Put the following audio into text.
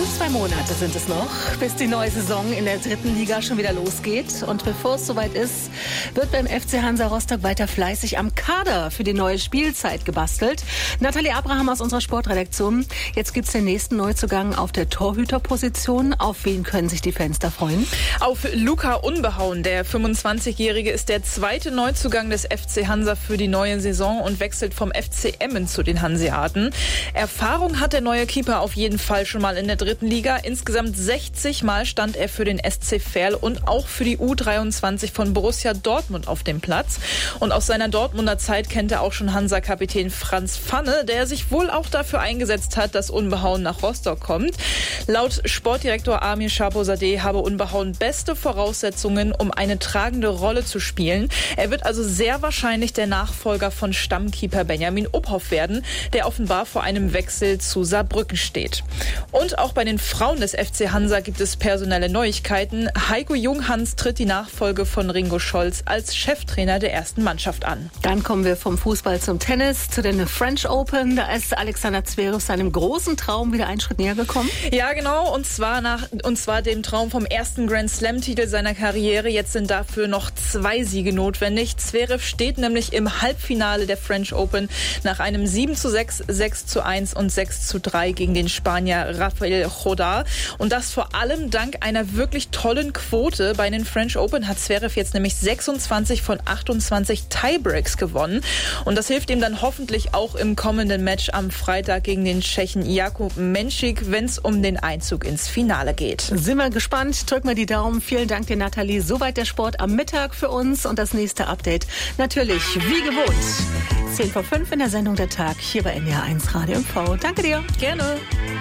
Gut 2 Monate sind es noch, bis die neue Saison in der 3. Liga schon wieder losgeht. Und bevor es soweit ist, wird beim FC Hansa Rostock weiter fleißig am Kader für die neue Spielzeit gebastelt. Nathalie Abraham aus unserer Sportredaktion. Jetzt gibt es den nächsten Neuzugang auf der Torhüterposition. Auf wen können sich die Fans da freuen? Auf Luca Unbehauen. Der 25-Jährige ist der zweite Neuzugang des FC Hansa für die neue Saison und wechselt vom FC Emmen zu den Hanseaten. Erfahrung hat der neue Keeper auf jeden Fall schon mal in der 3. Liga. Insgesamt 60 Mal stand er für den SC Verl und auch für die U23 von Borussia Dortmund auf dem Platz. Und aus seiner Dortmunder Zeit kennt er auch schon Hansa-Kapitän Franz Pfanne, der sich wohl auch dafür eingesetzt hat, dass Unbehauen nach Rostock kommt. Laut Sportdirektor Amir Schabosadeh habe Unbehauen beste Voraussetzungen, um eine tragende Rolle zu spielen. Er wird also sehr wahrscheinlich der Nachfolger von Stammkeeper Benjamin Uphoff werden, der offenbar vor einem Wechsel zu Saarbrücken steht. Und auch bei den Frauen des FC Hansa gibt es personelle Neuigkeiten. Heiko Junghans tritt die Nachfolge von Ringo Scholz als Cheftrainer der ersten Mannschaft an. Dann kommen wir vom Fußball zum Tennis, zu den French Open. Da ist Alexander Zverev seinem großen Traum wieder einen Schritt näher gekommen. Ja, genau. Und zwar dem Traum vom ersten Grand Slam-Titel seiner Karriere. Jetzt sind dafür noch 2 Siege notwendig. Zverev steht nämlich im Halbfinale der French Open nach einem 7:6, 6:1 und 6:3 gegen den Spanier Rafael Jodar. Und das vor allem dank einer wirklich tollen Quote. Bei den French Open hat Zverev jetzt nämlich 26 von 28 Tiebreaks gewonnen. Und das hilft ihm dann hoffentlich auch im kommenden Match am Freitag gegen den Tschechen Jakub Menšík, wenn es um den Einzug ins Finale geht. Sind wir gespannt. Drück mir die Daumen. Vielen Dank dir, Nathalie. Soweit der Sport am Mittag für uns. Und das nächste Update natürlich wie gewohnt 10 vor 5 in der Sendung Der Tag hier bei NDR 1 Radio MV. Danke dir. Gerne.